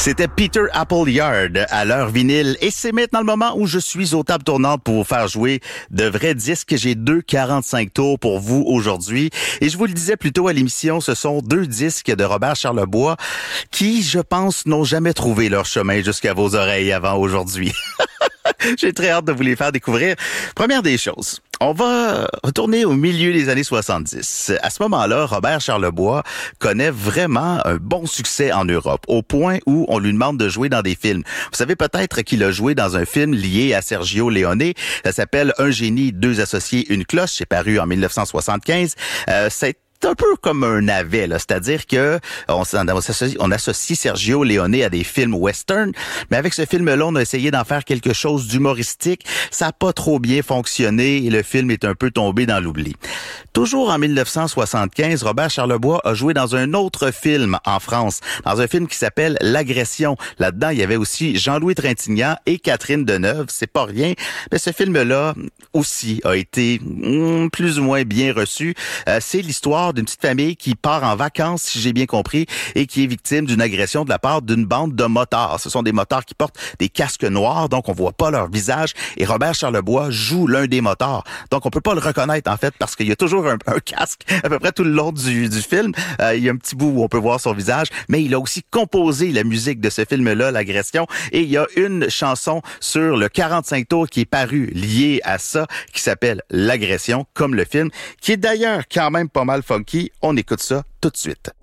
C'était Peter Appleyard à l'heure vinyle et c'est maintenant le moment où je suis aux tables tournantes pour vous faire jouer de vrais disques. J'ai 2,45 tours pour vous aujourd'hui et je vous le disais plus tôt à l'émission, ce sont 2 disques de Robert Charlebois qui, je pense, n'ont jamais trouvé leur chemin jusqu'à vos oreilles avant aujourd'hui. J'ai très hâte de vous les faire découvrir. Première des choses, on va retourner au milieu des années 70. À ce moment-là, Robert Charlebois connaît vraiment un bon succès en Europe, au point où on lui demande de jouer dans des films. Vous savez peut-être qu'il a joué dans un film lié à Sergio Leone. Ça s'appelle Un génie, 2 associés, une cloche. C'est paru en 1975. C'est un peu comme un navet, là. C'est-à-dire que on associe Sergio Leone à des films western, mais avec ce film-là, on a essayé d'en faire quelque chose d'humoristique. Ça n'a pas trop bien fonctionné et le film est un peu tombé dans l'oubli. Toujours en 1975, Robert Charlebois a joué dans un autre film en France, dans un film qui s'appelle L'Agression. Là-dedans, il y avait aussi Jean-Louis Trintignant et Catherine Deneuve. C'est pas rien, mais ce film-là aussi a été plus ou moins bien reçu. C'est l'histoire d'une petite famille qui part en vacances, si j'ai bien compris, et qui est victime d'une agression de la part d'une bande de motards. Ce sont des motards qui portent des casques noirs, donc on voit pas leur visage, et Robert Charlebois joue l'un des motards. Donc on peut pas le reconnaître, en fait, parce qu'il y a toujours un casque à peu près tout le long du film. Il y a un petit bout où on peut voir son visage, mais il a aussi composé la musique de ce film-là, L'Agression, et il y a une chanson sur le 45 tours qui est parue liée à ça, qui s'appelle L'Agression, comme le film, qui est d'ailleurs quand même pas mal funky. On écoute ça tout de suite.